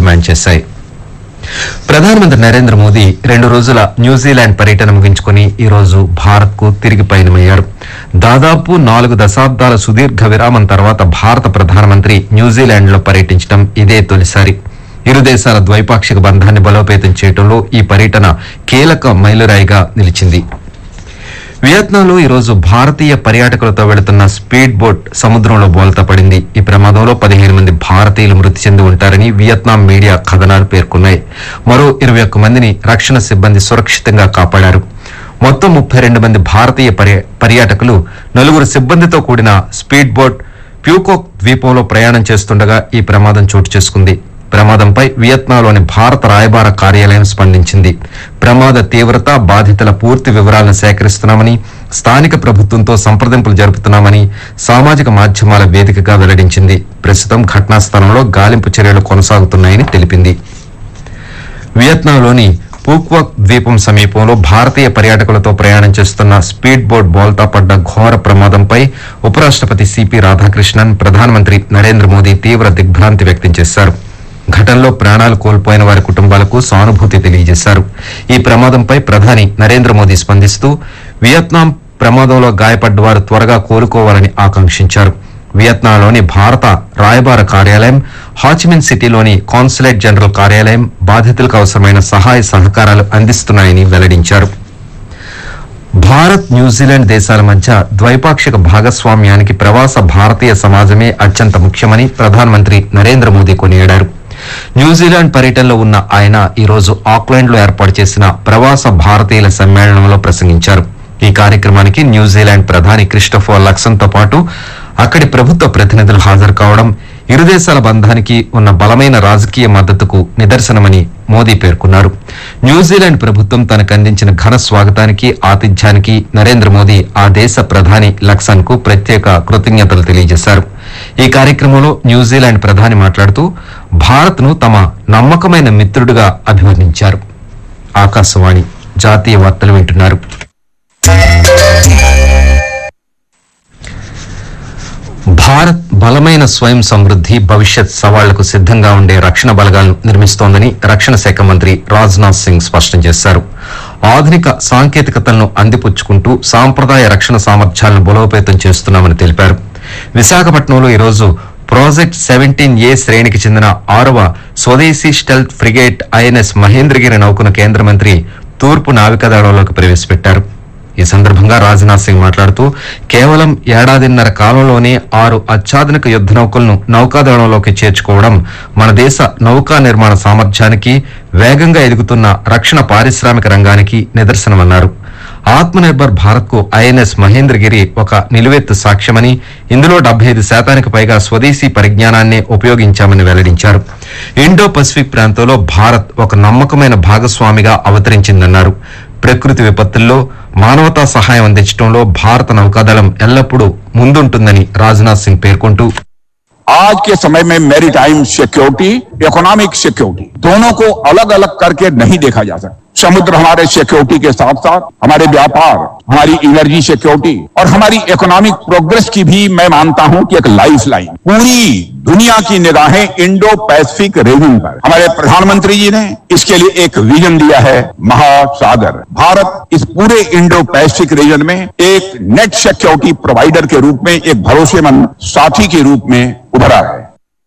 Demand చేశాయి. ప్రధానమంత్రి నరేంద్ర మోదీ 2 రోజుల న్యూజిలాండ్ పర్యటన ముగించుకుని ఈ రోజు భారత్ కు తిరిగి పయనమయ్యారు. దాదాపు 4 దశాబ్దాల సుదీర్ఘ విరామం తర్వాత భారత ప్రధానమంత్రి న్యూజిలాండ్ లో పర్యటించడం ఇదే తొలిసారి. ఇరు దేశాల ద్వైపాక్షిక బంధాన్ని బలోపేతం చేయడంలో ఈ పర్యటన కీలక మైలురాయిగా నిలిచింది. వియత్నాంలో ఈరోజు భారతీయ పర్యాటకులతో వెళుతున్న స్పీడ్ బోట్ సముద్రంలో బోల్తా పడింది. ఈ ప్రమాదంలో 15 మంది భారతీయులు మృతి చెంది ఉంటారని వియత్నాం మీడియా కథనాలు పేర్కొన్నాయి. మరో 21 మందిని రక్షణ సిబ్బంది సురక్షితంగా కాపాడారు. మొత్తం 32 మంది భారతీయ పర్యాటకులు 4 సిబ్బందితో కూడిన స్పీడ్ బోట్ ప్యూకోక్ ద్వీపంలో ప్రయాణం చేస్తుండగా ఈ ప్రమాదం చోటు చేసుకుంది. ప్రమాదంపై వియత్నాంలోని భారత రాయబార కార్యాలయం స్పందించింది. ప్రమాద తీవ్రత, బాధితుల పూర్తి వివరాలను సేకరిస్తున్నామని, స్థానిక ప్రభుత్వంతో సంప్రదింపులు జరుపుతున్నామని సామాజిక మాధ్యమాల వేదికగా వెల్లడించింది. ప్రస్తుతం ఘటనా స్థలంలో గాలింపు చర్యలు కొనసాగుతున్నాయని తెలిపింది. వియత్నాంలోని పూక్వక్ ద్వీపం సమీపంలో భారతీయ పర్యాటకులతో ప్రయాణం చేస్తున్న స్పీడ్ బోట్ బోల్తా పడ్డ ఘోర ప్రమాదంపై ఉపరాష్టపతి సిపి రాధాకృష్ణన్, ప్రధానమంత్రి నరేంద్ర మోదీ తీవ్ర దిగ్భ్రాంతి వ్యక్తం చేశారు. ఘటనలో ప్రాణాలు కోల్పోయిన వారి కుటుంబాలకు సానుభూతి తెలియజేశారు. ఈ ప్రమాదంపై ప్రధాని నరేంద్ర మోదీ స్పందిస్తూ వియత్నాం ప్రమాదంలో గాయపడ్డ వారు త్వరగా కోలుకోవాలని ఆకాంక్షించారు. వియత్నాంలోని భారత రాయబార కార్యాలయం, హాచిమిన్ సిటీలోని కాన్సులేట్ జనరల్ కార్యాలయం బాధితులకు అవసరమైన సహాయ సహకారాలు అందిస్తున్నాయని వెల్లడించారు. భారత్, న్యూజిలాండ్ దేశాల మధ్య ద్వైపాక్షిక భాగస్వామ్యానికి ప్రవాస భారతీయ సమాజమే అత్యంత ముఖ్యమని ప్రధానమంత్రి నరేంద్ర మోదీ కొనియాడారు. న్యూజిలాండ్ పర్యటనలో ఉన్న ఆయన ఈ రోజు ఆక్లాండ్ లో ఏర్పాటు చేసిన ప్రవాస భారతీయుల సమ్మేళనంలో ప్రసంగించారు. ఈ కార్యక్రమానికి న్యూజిలాండ్ ప్రధాని క్రిస్టోఫర్ లక్సన్ తో పాటు అక్కడి ప్రభుత్వ ప్రతినిధులు హాజరు కావడం ఇరు దేశాల బంధానికి ఉన్న బలమైన రాజకీయ మద్దతుకు నిదర్శనమని మోదీ పేర్కొన్నారు. న్యూజిలాండ్ ప్రభుత్వం తనకు అందించిన ఘన స్వాగతానికి, ఆతిథ్యానికి నరేంద్ర మోదీ ఆ దేశ ప్రధాని లక్సన్ కు ప్రత్యేక కృతజ్ఞతలు తెలియజేశారు. ఈ కార్యక్రమంలో న్యూజిలాండ్ ప్రధాని మాట్లాడుతూ భారత్ ను తమ నమ్మకమైన మిత్రుడిగా అభివర్ణించారు. ఆకాశవాణి జాతీయ వార్తలు వింటున్నారు. భారత్ బలమైన స్వయం సమృద్ది, భవిష్యత్ సవాళ్లకు సిద్దంగా ఉండే రక్షణ బలగాలను నిర్మిస్తోందని రక్షణ శాఖ మంత్రి రాజ్నాథ్ సింగ్ స్పష్టం చేశారు. ఆధునిక సాంకేతికతలను అందిపుచ్చుకుంటూ సాంప్రదాయ రక్షణ సామర్థ్యాలను బలోపేతం చేస్తున్నామని తెలిపారు. విశాఖపట్నంలో ఈరోజు ప్రాజెక్ట్ 17A శ్రేణికి చెందిన 6వ స్వదేశీ స్టెల్త్ ఫ్రిగేట్ ఐఎన్ఎస్ మహేంద్రగిరి నౌకను కేంద్ర మంత్రి తూర్పు నావికాదళంలోకి ప్రవేశపెట్టారు. ఈ సందర్భంగా రాజ్నాథ్ సింగ్ మాట్లాడుతూ కేవలం ఏడాదిన్నర కాలంలోనే 6 అత్యాధునిక యుద్ద నౌకలను నౌకాదళంలోకి చేర్చుకోవడం మన దేశ నౌకా నిర్మాణ సామర్థ్యానికి, వేగంగా ఎదుగుతున్న రక్షణ పారిశ్రామిక రంగానికి నిదర్శనమన్నారు. ఆత్మనిర్భర్ భారత్ కు ఐఎన్ఎస్ మహేంద్రగిరి ఒక నిలువెత్తు సాక్ష్యమని, ఇందులో 75% పైగా స్వదేశీ పరిజ్ఞానాన్నే ఉపయోగించామని వెల్లడించారు. ఇండో పసిఫిక్ ప్రాంతంలో భారత్ ఒక నమ్మకమైన భాగస్వామిగా అవతరించిందన్నారు. ప్రకృతి విపత్తుల్లో మానవతా సహాయం అందించడంలో భారత నౌకాదళం ఎల్లప్పుడూ ముందుంటుందని రాజ్నాథ్ సింగ్ పేర్కొంటూ आज के समय में मैरीटाइम सिक्योरिटी, इकोनॉमिक सिक्योरिटी दोनों को अलग अलग करके नहीं देखा जा सकता. समुद्र हमारे सिक्योरिटी के साथ साथ हमारे व्यापार, हमारी एनर्जी सिक्योरिटी और हमारी इकोनॉमिक प्रोग्रेस की भी मैं मानता हूं कि एक लाइफ लाइन. पूरी दुनिया की निगाहें इंडो पैसिफिक रीजन पर. हमारे प्रधानमंत्री जी ने इसके लिए एक विजन दिया है, महासागर. भारत इस पूरे इंडो पैसिफिक रीजन में एक नेट सिक्योरिटी प्रोवाइडर के रूप में, एक भरोसेमंद साथी के रूप में उभरा है.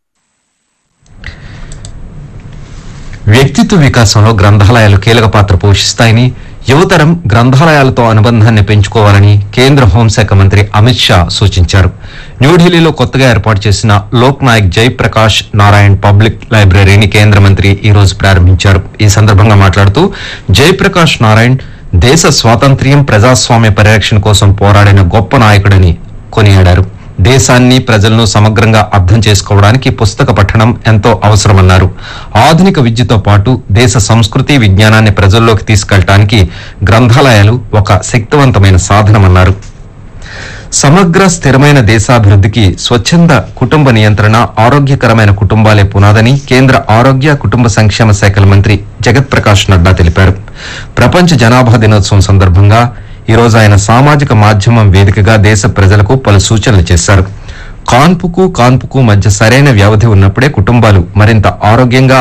వ్యక్తిత్వ వికాసంలో గ్రంథాలయాలు కీలక పాత్ర పోషిస్తాయని, యువతరం గ్రంథాలయాలతో అనుబంధాన్ని పెంచుకోవాలని కేంద్ర హోంశాఖ మంత్రి అమిత్ షా సూచించారు. న్యూఢిల్లీలో కొత్తగా ఏర్పాటు చేసిన లోక్ నాయక్ జయప్రకాష్ నారాయణ్ పబ్లిక్ లైబ్రరీని కేంద్ర మంత్రి ఈ రోజు ప్రారంభించారు. ఈ సందర్భంగా మాట్లాడుతూ జయప్రకాష్ నారాయణ్ దేశ స్వాతంత్ర్యం, ప్రజాస్వామ్య పరిరక్షణ కోసం పోరాడిన గొప్ప నాయకుడని కొనియాడారు. దేశాన్ని, ప్రజలను సమగ్రంగా అర్థం చేసుకోవడానికి పుస్తక పఠనం ఎంతో అవసరమన్నారు. ఆధునిక విద్యతో పాటు దేశ సంస్కృతి, విజ్ఞానాన్ని ప్రజల్లోకి తీసుకెళ్లడానికి గ్రంథాలయాలు ఒక శక్తివంతమైన సాధనమన్నారు. సమగ్ర స్థిరమైన దేశాభివృద్ధికి స్వచ్ఛంద కుటుంబ నియంత్రణ, ఆరోగ్యకరమైన కుటుంబాలే పునాదని కేంద్ర ఆరోగ్య, కుటుంబ సంక్షేమ శాఖల మంత్రి జగత్ ప్రకాష్ నడ్డా తెలిపారు. ప్రపంచ జనాభా దినోత్సవం సందర్భంగా ఈ రోజు ఆయన సామాజిక మాధ్యమం వేదికగా దేశ ప్రజలకు పలు సూచనలు చేశారు. కాన్పుకు మధ్య సరైన వ్యవధి ఉన్నప్పుడే కుటుంబాలు మరింత ఆరోగ్యంగా,